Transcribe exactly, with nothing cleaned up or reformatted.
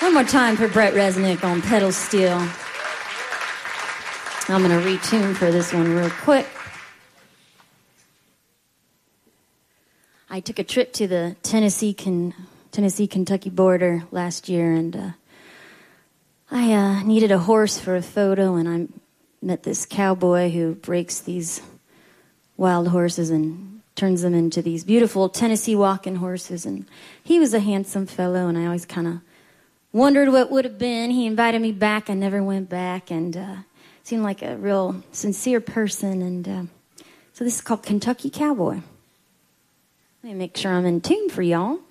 One more time for Brett Resnick on pedal steel. I'm going to retune for this one real quick. I took a trip to the Tennessee, Ken- Tennessee-Kentucky border last year, and uh, I uh, needed a horse for a photo, and I met this cowboy who breaks these wild horses and turns them into these beautiful Tennessee walking horses, and he was a handsome fellow, and I always kind of wondered what would have been. He invited me back. I never went back, and uh, seemed like a real sincere person, and uh, so this is called Kentucky Cowboy. Let me make sure I'm in tune for y'all.